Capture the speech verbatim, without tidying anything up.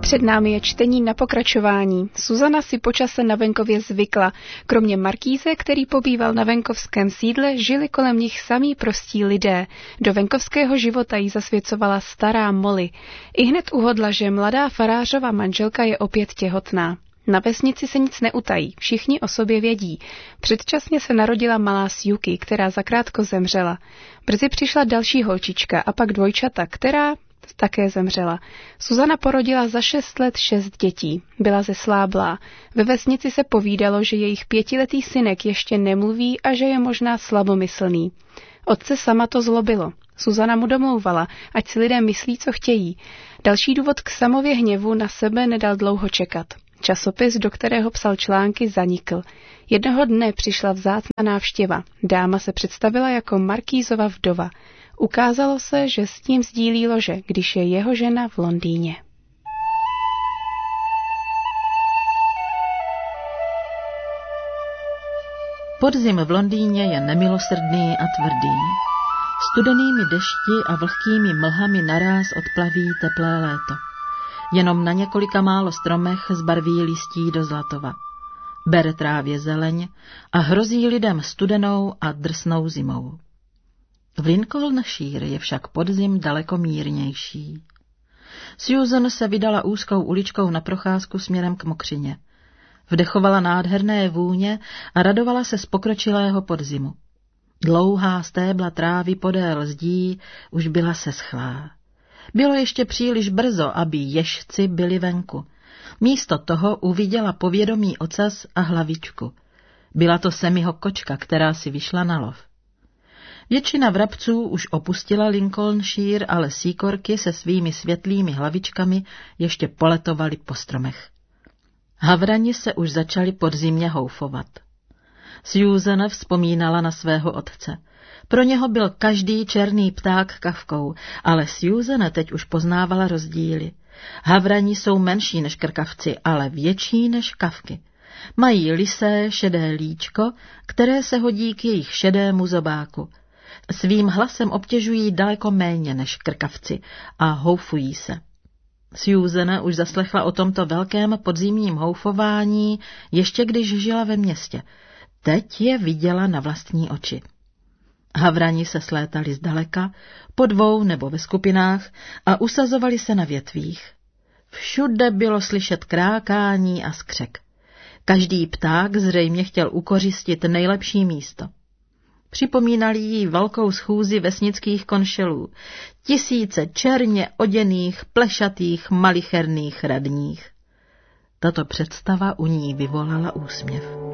Před námi je čtení na pokračování. Suzana si po čase na venkově zvykla. Kromě Markýze, který pobýval na venkovském sídle, žili kolem nich samí prostí lidé. Do venkovského života jí zasvěcovala stará Molly. Ihned uhodla, že mladá farářova manželka je opět těhotná. Na vesnici se nic neutají, všichni o sobě vědí. Předčasně se narodila malá Sjuki, která zakrátko zemřela. Brzy přišla další holčička a pak dvojčata, která také zemřela. Suzana porodila za šest let šest dětí. Byla zesláblá. Ve vesnici se povídalo, že jejich pětiletý synek ještě nemluví a že je možná slabomyslný. Otce sama to zlobilo. Suzana mu domlouvala, ať si lidé myslí, co chtějí. Další důvod k Samově hněvu na sebe nedal dlouho čekat. Časopis, do kterého psal články, zanikl. Jednoho dne přišla vzácná návštěva. Dáma se představila jako Markýzova vdova. Ukázalo se, že s tím sdílí lože, když je jeho žena v Londýně. Podzim v Londýně je nemilosrdný a tvrdý. Studenými dešti a vlhkými mlhami naráz odplaví teplé léto. Jenom na několika málo stromech zbarví listí do zlatova. Bere trávě zeleň a hrozí lidem studenou a drsnou zimou. V Lincolnshire je však podzim daleko mírnější. Susan se vydala úzkou uličkou na procházku směrem k mokřině. Vdechovala nádherné vůně a radovala se z pokročilého podzimu. Dlouhá stébla trávy podél zdí už byla seschlá. Bylo ještě příliš brzo, aby ježci byli venku. Místo toho uviděla povědomý ocas a hlavičku. Byla to Semiho kočka, která si vyšla na lov. Většina vrabců už opustila Lincolnshire, ale síkorky se svými světlými hlavičkami ještě poletovaly po stromech. Havrani se už začali podzimně houfovat. Susan vzpomínala na svého otce. Pro něho byl každý černý pták kavkou, ale Susan teď už poznávala rozdíly. Havrani jsou menší než krkavci, ale větší než kavky. Mají lisé šedé líčko, které se hodí k jejich šedému zobáku. Svým hlasem obtěžují daleko méně než krkavci a houfují se. Susan už zaslechla o tomto velkém podzimním houfování, ještě když žila ve městě. Teď je viděla na vlastní oči. Havrani se slétali zdaleka, po dvou nebo ve skupinách a usazovali se na větvích. Všude bylo slyšet krákání a skřek. Každý pták zřejmě chtěl ukořistit nejlepší místo. Připomínali jí velkou schůzi vesnických konšelů, tisíce černě oděných, plešatých, malicherných radních. Tato představa u ní vyvolala úsměv.